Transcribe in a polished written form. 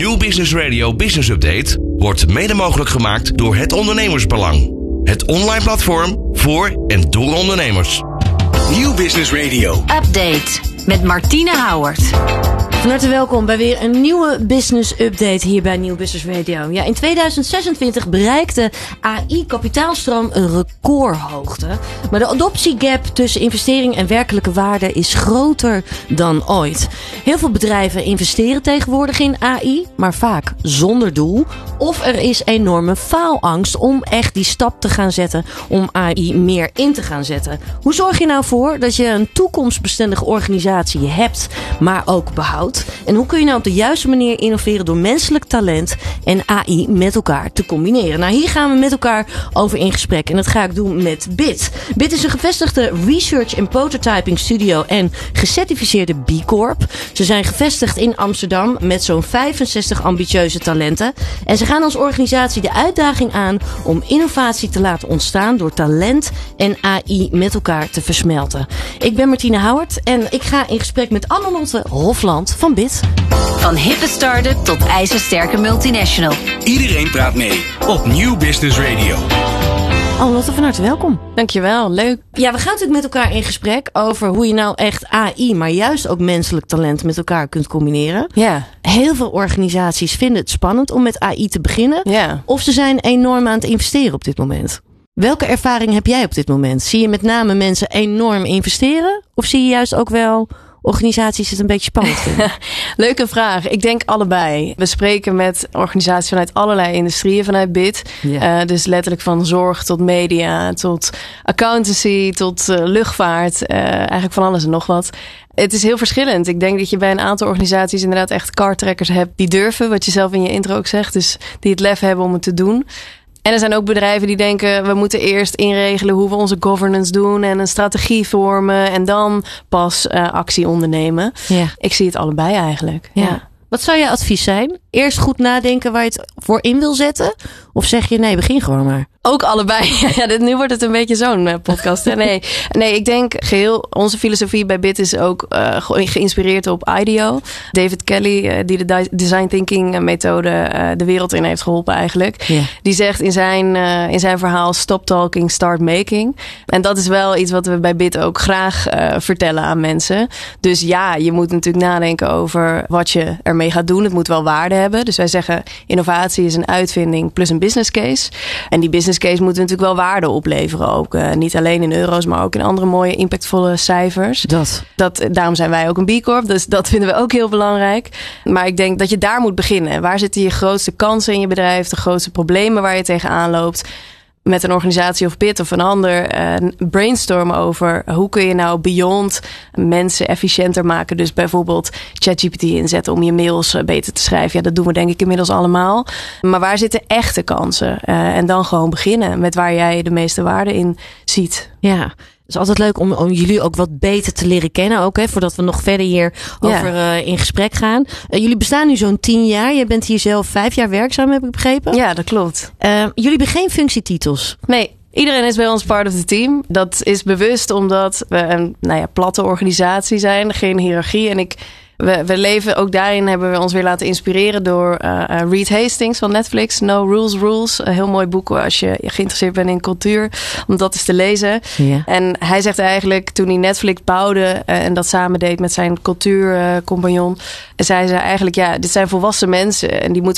Nieuw Business Radio Business Update wordt mede mogelijk gemaakt door Het Ondernemersbelang. Het online platform voor en door ondernemers. Nieuw Business Radio Update met Martine Houwert. Van harte welkom bij weer een nieuwe business update hier bij Nieuw Business Radio. Ja, in 2026 bereikte AI-kapitaalstroom een recordhoogte. Maar de adoptiegap tussen investering en werkelijke waarde is groter dan ooit. Heel veel bedrijven investeren tegenwoordig in AI, maar vaak zonder doel. Of er is enorme faalangst om echt die stap te gaan zetten om AI meer in te gaan zetten. Hoe zorg je nou voor dat je een toekomstbestendige organisatie hebt, maar ook behoudt? En hoe kun je nou op de juiste manier innoveren door menselijk talent en AI met elkaar te combineren? Nou, hier gaan we met elkaar over in gesprek. En dat ga ik doen met BIT. BIT is een gevestigde research en prototyping studio en gecertificeerde B Corp. Ze zijn gevestigd in Amsterdam met zo'n 65 ambitieuze talenten. En ze gaan als organisatie de uitdaging aan om innovatie te laten ontstaan door talent en AI met elkaar te versmelten. Ik ben Martine Houwert en ik ga in gesprek met Annelotte Hofland van BIT. Van hippe start-up tot ijzersterke multinational. Iedereen praat mee op Nieuw Business Radio. Annelotte, van harte welkom. Dankjewel, leuk. Ja, we gaan natuurlijk met elkaar in gesprek over hoe je nou echt AI, maar juist ook menselijk talent met elkaar kunt combineren. Ja. Heel veel organisaties vinden het spannend om met AI te beginnen. Ja. Of ze zijn enorm aan het investeren op dit moment. Welke ervaring heb jij op dit moment? Zie je met name mensen enorm investeren? Of zie je juist ook wel organisaties het een beetje spannend vinden? Leuke vraag. Ik denk allebei. We spreken met organisaties vanuit allerlei industrieën vanuit BIT. Ja. Dus letterlijk van zorg tot media, tot accountancy, tot luchtvaart. Eigenlijk van alles en nog wat. Het is heel verschillend. Ik denk dat je bij een aantal organisaties inderdaad echt kartrekkers hebt die durven, wat je zelf in je intro ook zegt. Dus die het lef hebben om het te doen. En er zijn ook bedrijven die denken, we moeten eerst inregelen hoe we onze governance doen en een strategie vormen en dan pas actie ondernemen. Ja. Ik zie het allebei eigenlijk. Ja. Wat zou je advies zijn? Eerst goed nadenken waar je het voor in wil zetten? Of zeg je nee, begin gewoon maar? Ook allebei. Ja, nu wordt het een beetje zo'n podcast. Nee, ik denk geheel onze filosofie bij BIT is ook geïnspireerd op IDEO. David Kelly, die de design thinking methode de wereld in heeft geholpen eigenlijk. Yeah. Die zegt in zijn verhaal stop talking, start making. En dat is wel iets wat we bij BIT ook graag vertellen aan mensen. Dus ja, je moet natuurlijk nadenken over wat je ermee gaat doen. Het moet wel waarde hebben. Dus wij zeggen innovatie is een uitvinding plus een business case. En die business case moet natuurlijk wel waarde opleveren. Ook niet alleen in euro's, maar ook in andere mooie impactvolle cijfers. Daarom zijn wij ook een B Corp. Dus dat vinden we ook heel belangrijk. Maar ik denk dat je daar moet beginnen. Waar zitten je grootste kansen in je bedrijf? De grootste problemen waar je tegenaan loopt? Met een organisatie of BIT of een ander brainstormen over hoe kun je nou beyond mensen efficiënter maken. Dus bijvoorbeeld ChatGPT inzetten om je mails beter te schrijven. Ja, dat doen we denk ik inmiddels allemaal. Maar waar zitten echte kansen? En dan gewoon beginnen met waar jij de meeste waarde in ziet. Ja. Het is altijd leuk om jullie ook wat beter te leren kennen. Ook, hè, voordat we nog verder hier over in gesprek gaan. Jullie bestaan nu zo'n 10 jaar. Je bent hier zelf 5 jaar werkzaam, heb ik begrepen. Ja, dat klopt. Jullie hebben geen functietitels. Nee. Iedereen is bij ons part of the team. Dat is bewust omdat we een platte organisatie zijn. Geen hiërarchie. En we leven ook daarin, hebben we ons weer laten inspireren door Reed Hastings van Netflix. No Rules Rules. Een heel mooi boek als je geïnteresseerd bent in cultuur. Om dat eens te lezen. Ja. En hij zegt eigenlijk, toen hij Netflix bouwde en dat samen deed met zijn cultuurcompagnon. Zei ze eigenlijk, dit zijn volwassen mensen. En die moeten